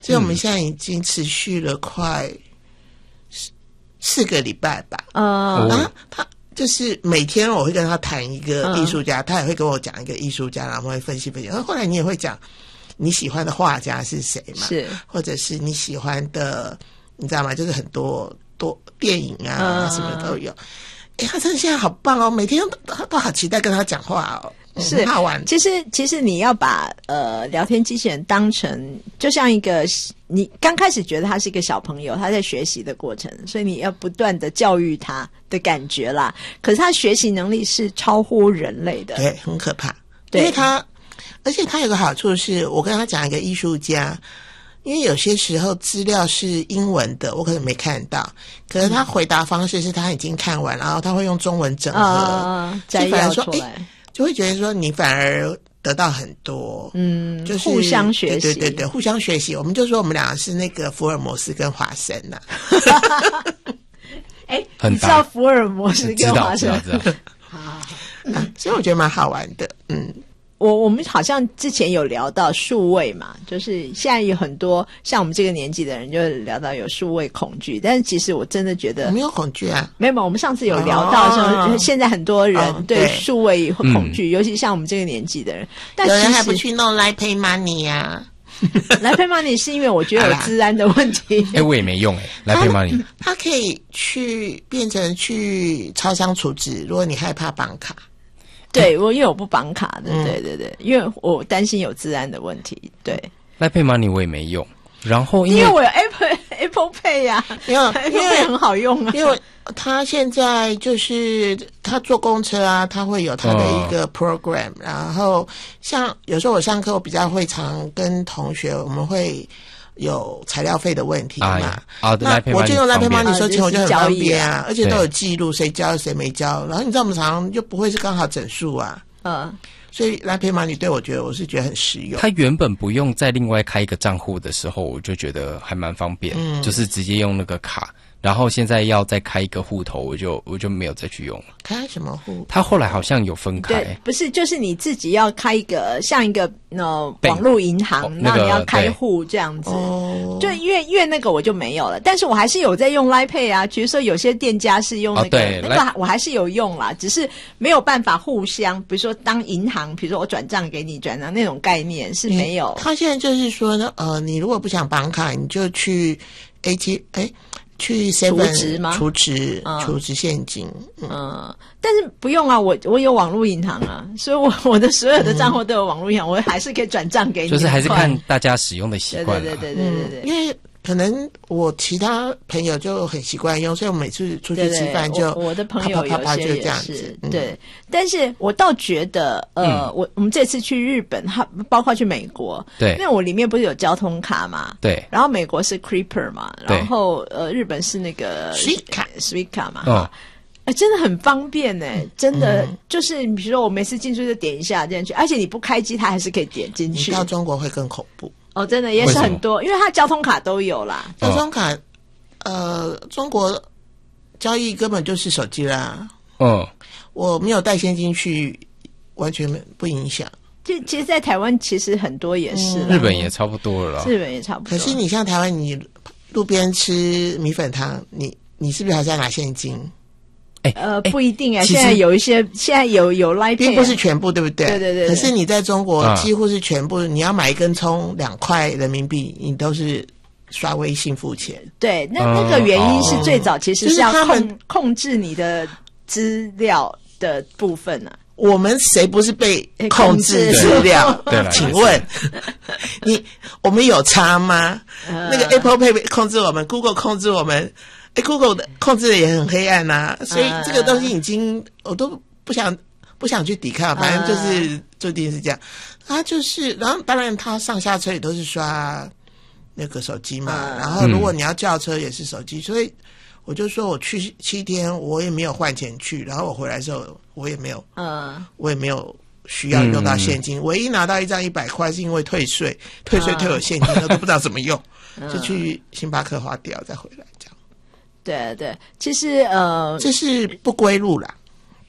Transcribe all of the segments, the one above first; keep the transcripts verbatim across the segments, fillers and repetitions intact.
所以我们现在已经持续了快四四个礼拜吧。 呃， 然后他就是每天我会跟他谈一个艺术家，嗯、他也会跟我讲一个艺术家，然后我们会分析分析。然后后来你也会讲你喜欢的画家是谁嘛？ 是，或者是你喜欢的，你知道吗？就是很多多电影啊、嗯、什么都有。哎，他真的现在好棒哦，每天都都好期待跟他讲话哦。 是很好玩。 其实其实你要把呃聊天机器人当成就像一个你刚开始觉得他是一个小朋友，他在学习的过程，所以你要不断的教育他的感觉啦。可是他学习能力是超乎人类的， 对，很可怕。因为他而且他有个好处是，我跟他讲一个艺术家，因为有些时候资料是英文的，我可能没看到，可是他回答方式是他已经看完，然后他会用中文整合， 呃、 所以反而说出来。 诶就会觉得说你反而得到很多， 嗯， 就是互相学习， 对对对对，互相学习。我们就说我们两个是那个福尔摩斯跟华生呐、 啊。哎，你知道福尔摩斯跟华生？ 知道知道。 啊，所以我觉得蛮好玩的，嗯。 我我们好像之前有聊到数位嘛，就是现在有很多像我们这个年纪的人就聊到有数位恐惧，但是其实我真的觉得我没有恐惧啊， 没有，我们上次有聊到说、哦、现在很多人对数位会恐惧、 嗯， 尤其像我们这个年纪的人，但有人还不去弄 Line Pay Money 啊。 Line Pay Money 是因为我觉得有治安的问题。 哎、欸，我也没用哎、欸、，Line Pay Money 它可以去变成去超商储值，如果你害怕绑卡。 对，我因为我不绑卡的、嗯，对对对，因为我担心有治安的问题。对 ，Line Pay Money 我也没用，然后因为因为我有 Apple Apple Pay 呀、啊， 因为 Apple Pay 很好用啊。 因为他现在就是他坐公车啊，他会有他的一个 program，、哦、然后像有时候我上课我比较会常跟同学，我们会有材料费的问题嘛，啊， 啊那我就用 Line Pay Money 收钱，我就很方便啊， 啊而且都有记录谁交谁没交，然后你知道我们常常就不会是刚好整数啊， 嗯， 所以 Line Pay Money 对我觉得我是觉得很实用。 他原本不用再另外开一个账户的时候，我就觉得还蛮方便，嗯，就是直接用那个卡。然后现在要再开一个户头，我就我就没有再去用了。 开什么户？ 他后来好像有分开， 对，不是，就是你自己要开一个像一个呃网络银行， 哦、 那你要开户这样子。哦，就因为因为那个我就没有了，但是我还是有在用 Line Pay 啊。比如说有些店家是用那个， 哦、 那个我还是有用啦，只是没有办法互相，比如说当银行，比如说我转账给你转账那种概念是没有。 他现在就是说呢，呃，你如果不想绑卡，你就去 A T 哎。去 seven 储值吗？ 储值，储值现金。嗯， 嗯，但是不用啊，我我有网络银行啊，所以我我的所有的账户都有网络银行，嗯、我还是可以转账给你。 就是还是看大家使用的习惯。 对对对对对对、 嗯。因为可能我其他朋友就很习惯用，所以我每次出去吃饭就对对 我, 我的朋友有些也是啪啪啪就这样子、嗯。 对，但是我倒觉得，呃，嗯、我我们这次去日本，它包括去美国， 对， 因为我里面不是有交通卡嘛， 对， 然后美国是 Creeper 嘛，然后呃，日本是那个 Suica Suica 嘛， 哦。 哎，真的很方便呢、欸！真的、嗯、就是，比如说我每次进去就点一下进去，而且你不开机，它还是可以点进去。 你到中国会更恐怖哦，真的也是很多，因为它交通卡都有啦。 交通卡，呃，中国交易根本就是手机啦。 嗯， 我没有带现金去，完全不影响。 就其实，在台湾其实很多也是、嗯， 日本也差不多了啦。 日本也差不多。 可是你像台湾，你路边吃米粉汤，你你是不是还是要拿现金？ 哎、 呃，不一定啊。现在有一些，现在有有 Line Pay， 并不是全部，对不对？ 对对 对, 对。 可是你在中国几乎是全部，嗯、你要买一根葱两块人民币，你都是刷微信付钱。 对，那那个原因是最早其实是要控、就是、控制你的资料的部分啊。 我们谁不是被控制资料？ 对， 请问你我们有差吗？呃、那个 Apple Pay 控制我们 ，Google 控制我们。哎 ，Google 的控制的也很黑暗呐、啊，所以这个东西已经我都不想不想去抵抗，反正就是注定是这样。他就是，然后当然他上下车也都是刷那个手机嘛，然后如果你要叫车也是手机，所以我就说我去七天我也没有换钱去，然后我回来的时候我也没有，嗯，我也没有需要用到现金，唯一拿到一张一百块是因为退税，退税退有现金，我都不知道怎么用，就去星巴克花掉再回来这样。 对对，其实呃， 这是不归路啦。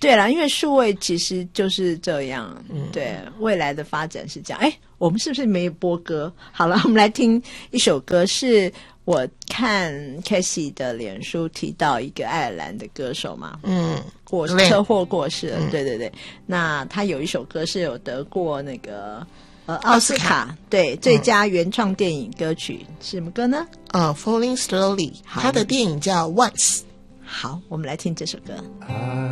对啦，因为数位其实就是这样，嗯，对，未来的发展是这样。哎，我们是不是没有播歌？好了，我们来听一首歌，是我看 Casey 的脸书提到一个爱尔兰的歌手嘛，嗯，过车祸过世了，嗯，对对对。那他有一首歌是有得过那个呃奥斯卡，奥斯卡对最佳原创电影歌曲，嗯，是什么歌呢？ 呃 Falling Slowly， 他的电影叫 Once。 好，我们来听这首歌。